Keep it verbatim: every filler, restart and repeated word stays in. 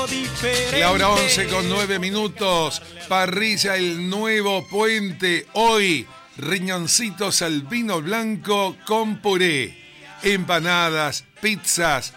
algo diferente. La hora once con nueve minutos. Parrilla El Nuevo Puente. Hoy, riñoncitos al vino blanco con puré. Empanadas, pizzas,